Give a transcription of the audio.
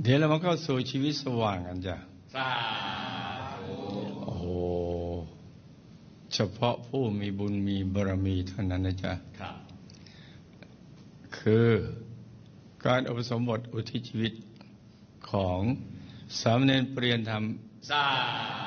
เดี๋ยวเรามาเข้าสู่ชีวิตสว่างกันจ้ะสาธุโอ้โหเฉพาะผู้มีบุญมีบารมีเท่านั้นนะจ๊ะครับคือการอุปสมบทอุทิศชีวิตของสามเณรเปลี่ยนธรรม